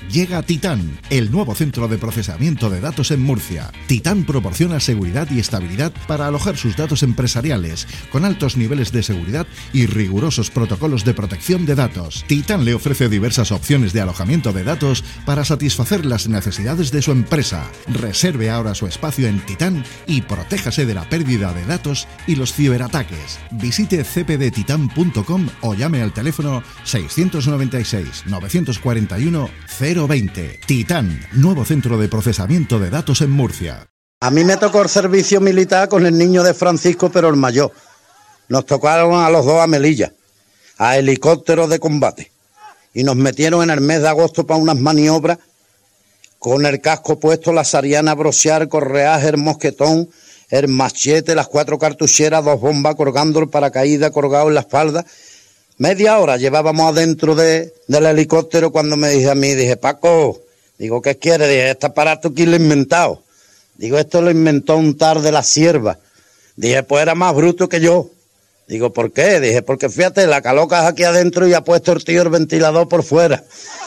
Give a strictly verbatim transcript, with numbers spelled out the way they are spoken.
Llega Titán, el nuevo centro de procesamiento de datos en Murcia. Titán proporciona seguridad y estabilidad para alojar sus datos empresariales, con altos niveles de seguridad y rigurosos protocolos de protección de datos. Titán le ofrece diversas opciones de alojamiento de datos para satisfacer las necesidades de su empresa. Reserve ahora su espacio en Titán y protéjase de la pérdida de datos y los ciberataques. Visite c p d titan punto com o llame al teléfono seiscientos noventa y seis, novecientos cuarenta y uno, cero veinte. Titán, nuevo centro de procesamiento de datos en Murcia. A mí me tocó el servicio militar con el niño de Francisco, pero el mayor. Nos tocaron a los dos a Melilla, a helicópteros de combate. Y nos metieron en el mes de agosto para unas maniobras con el casco puesto, la sariana brochear, correaje, el mosquetón, el machete, las cuatro cartucheras, dos bombas colgando, el paracaídas colgado en la espalda. Media hora llevábamos adentro de, del helicóptero cuando me dije a mí, dije, Paco, digo, ¿qué quieres? Dije, este aparato ¿quién lo ha inventado? Digo, esto lo inventó un tal de la Sierva. Dije, pues era más bruto que yo. Digo, ¿por qué? Dije, porque fíjate, la caloca es aquí adentro y ha puesto el tío el ventilador por fuera.